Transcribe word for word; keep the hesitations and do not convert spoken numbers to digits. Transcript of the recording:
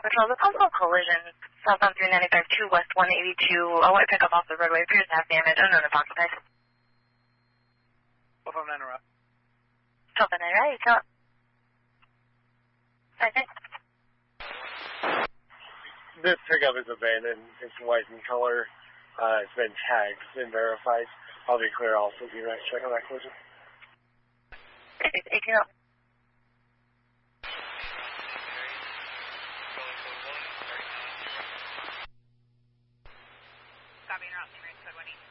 Patrol, the possible collision, southbound three ninety-five two, west one eighty-two, a white pickup off the roadway, appears to have damage, unknown if occupied. twelve oh nine, right. twelve oh nine, right, so... I think... This pickup is abandoned. It's white in color. Uh, it's been tagged and verified. I'll be clear also. Be right. Check on that collision. It's eighteen oh. Copy, you're out, code one eight.